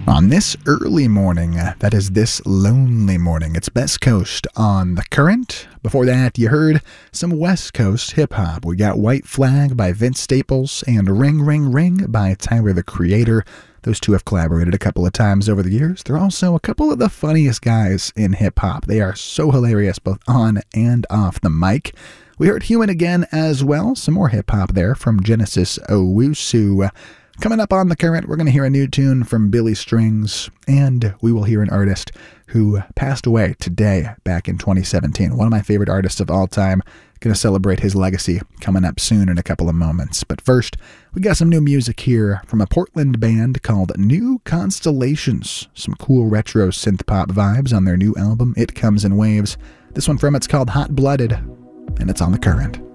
On this early morning, that is this lonely morning, it's Best Coast on The Current. Before that, you heard some West Coast hip-hop. We got White Flag by Vince Staples and Ring Ring Ring by Tyler, the Creator. Those two have collaborated a couple of times over the years. They're also a couple of the funniest guys in hip-hop. They are so hilarious both on and off the mic. We heard Human Again as well. Some more hip-hop there from Genesis Owusu. Coming up on The Current, we're going to hear a new tune from Billy Strings, and we will hear an artist who passed away today back in 2017. One of my favorite artists of all time. Going to celebrate his legacy coming up soon in a couple of moments. But first, we got some new music here from a Portland band called New Constellations. Some cool retro synth pop vibes on their new album, It Comes in Waves. This one from it's called Hot Blooded, and it's on The Current.